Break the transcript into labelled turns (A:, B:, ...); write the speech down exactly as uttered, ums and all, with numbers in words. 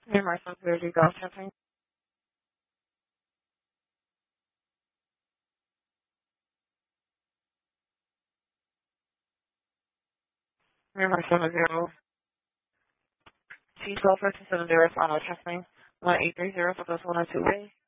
A: Your Marshall Security Golf Testing. Your Marshall Zero. T twelve fifty seven Daris Auto Testing. One eight three zero for this one or two way.